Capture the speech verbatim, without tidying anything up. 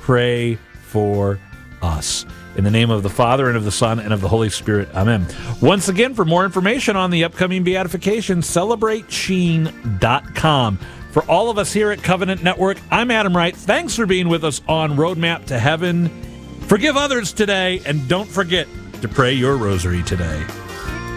pray for us. In the name of the Father, and of the Son, and of the Holy Spirit. Amen. Once again, for more information on the upcoming beatification, celebrate sheen dot com. For all of us here at Covenant Network, I'm Adam Wright. Thanks for being with us on Roadmap to Heaven. Forgive others today, and don't forget to pray your rosary today.